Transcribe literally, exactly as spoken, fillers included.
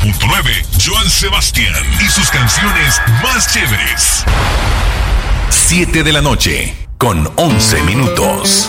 punto nueve, Joan Sebastián y sus canciones más chéveres. siete de la noche, con once minutos.